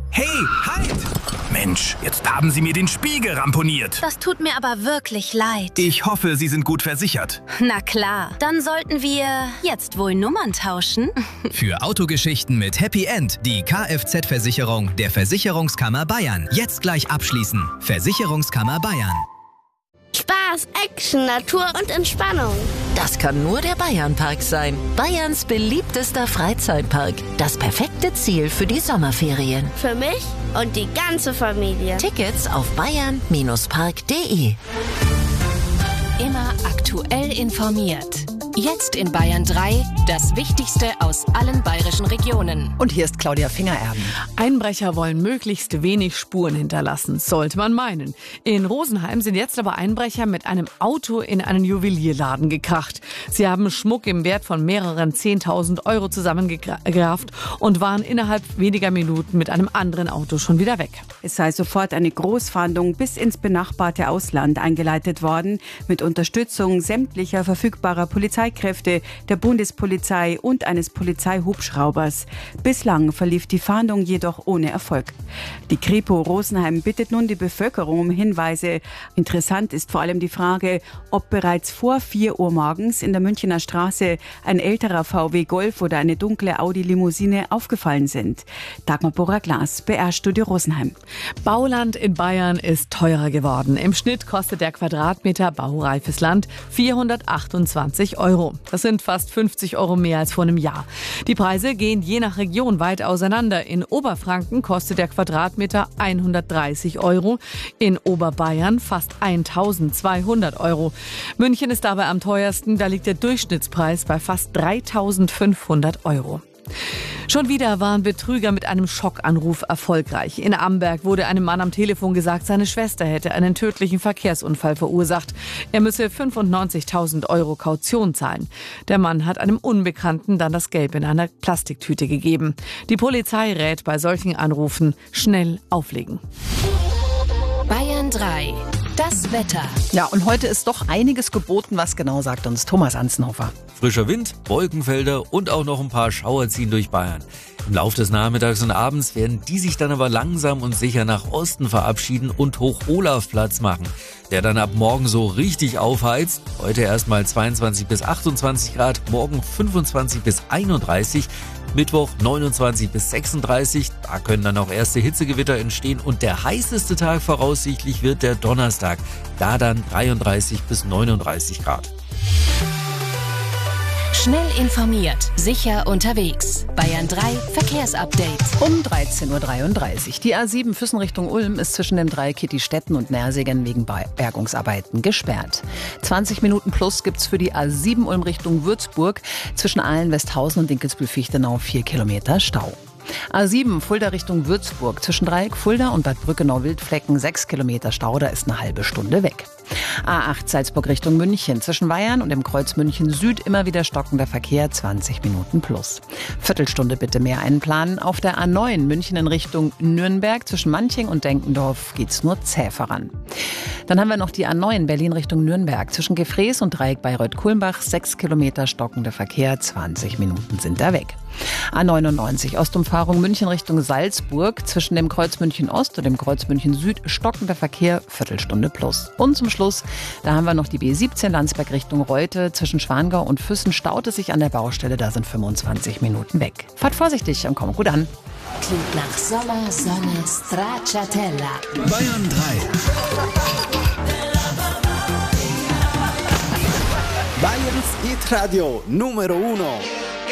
Hey, halt! Mensch, jetzt haben Sie mir den Spiegel ramponiert. Das tut mir aber wirklich leid. Ich hoffe, Sie sind gut versichert. Na klar, dann sollten wir jetzt wohl Nummern tauschen. Für Autogeschichten mit Happy End die Kfz-Versicherung der Versicherungskammer Bayern. Jetzt gleich abschließen. Versicherungskammer Bayern. Spaß, Action, Natur und Entspannung. Das kann nur der Bayernpark sein. Bayerns beliebtester Freizeitpark. Das perfekte Ziel für die Sommerferien. Für mich und die ganze Familie. Tickets auf bayern-park.de. Immer aktuell informiert. Jetzt in Bayern 3, das Wichtigste aus allen bayerischen Regionen. Und hier ist Claudia Fingererben. Einbrecher wollen möglichst wenig Spuren hinterlassen, sollte man meinen. In Rosenheim sind jetzt aber Einbrecher mit einem Auto in einen Juwelierladen gekracht. Sie haben Schmuck im Wert von mehreren 10.000 Euro zusammengerafft und waren innerhalb weniger Minuten mit einem anderen Auto schon wieder weg. Es sei sofort eine Großfahndung bis ins benachbarte Ausland eingeleitet worden, mit Unterstützung sämtlicher verfügbarer Polizeikräfte, der Bundespolizei und eines Polizeihubschraubers. Bislang verlief die Fahndung jedoch ohne Erfolg. Die Kripo Rosenheim bittet nun die Bevölkerung um Hinweise. Interessant ist vor allem die Frage, ob bereits vor 4 Uhr morgens in der Münchener Straße ein älterer VW Golf oder eine dunkle Audi Limousine aufgefallen sind. Dagmar Bora-Glas, BR-Studio Rosenheim. Bauland in Bayern ist teurer geworden. Im Schnitt kostet der Quadratmeter baureifes Land 428 Euro. Das sind fast 50 Euro mehr als vor einem Jahr. Die Preise gehen je nach Region weit auseinander. In Oberfranken kostet der Quadratmeter 130 Euro, in Oberbayern fast 1.200 Euro. München ist dabei am teuersten, da liegt der Durchschnittspreis bei fast 3.500 Euro. Schon wieder waren Betrüger mit einem Schockanruf erfolgreich. In Amberg wurde einem Mann am Telefon gesagt, seine Schwester hätte einen tödlichen Verkehrsunfall verursacht. Er müsse 95.000 Euro Kaution zahlen. Der Mann hat einem Unbekannten dann das Geld in einer Plastiktüte gegeben. Die Polizei rät bei solchen Anrufen schnell auflegen. Bayern 3. Das Wetter. Ja, und heute ist doch einiges geboten. Was genau, sagt uns Thomas Anzenhofer. Frischer Wind, Wolkenfelder und auch noch ein paar Schauer ziehen durch Bayern. Im Laufe des Nachmittags und Abends werden die sich dann aber langsam und sicher nach Osten verabschieden und Hoch-Olaf Platz machen, der dann ab morgen so richtig aufheizt. Heute erstmal 22 bis 28 Grad, morgen 25 bis 31, Mittwoch 29 bis 36. Da können dann auch erste Hitzegewitter entstehen und der heißeste Tag voraussichtlich wird der Donnerstag. Da dann 33 bis 39 Grad. Schnell informiert, sicher unterwegs. Bayern 3 Verkehrsupdate. Um 13.33 Uhr. Die A7 Füssen Richtung Ulm ist zwischen dem Dreieck Kittistetten und Nersingen wegen Bergungsarbeiten gesperrt. 20 Minuten plus gibt's für die A7 Ulm Richtung Würzburg zwischen Aalen, Westhausen und Dinkelsbühl-Fichtenau 4 Kilometer Stau. A7 Fulda Richtung Würzburg zwischen Dreieck Fulda und Bad Brückenau-Wildflecken 6 Kilometer Stau, da ist eine halbe Stunde weg. A8 Salzburg Richtung München zwischen Weyern und dem Kreuz München Süd immer wieder stockender Verkehr 20 Minuten plus. Viertelstunde bitte mehr einplanen. Auf der A9 München in Richtung Nürnberg zwischen Manching und Denkendorf geht's nur zäh voran. Dann haben wir noch die A9 Berlin Richtung Nürnberg zwischen Gefrees und Dreieck Bayreuth-Kulmbach 6 Kilometer stockender Verkehr, 20 Minuten sind da weg. A99 Ostumfahrung München Richtung Salzburg zwischen dem Kreuz München Ost und dem Kreuz München Süd stockender Verkehr, Viertelstunde plus. Und zum Schluss, da haben wir noch die B17 Landsberg Richtung Reute zwischen Schwangau und Füssen staut es sich an der Baustelle, da sind 25 Minuten weg. Fahrt vorsichtig und kommt gut an. Klingt nach Sommer, Sonne, Stracciatella. Bayern 3. Bayerns Hit Radio Numero 1.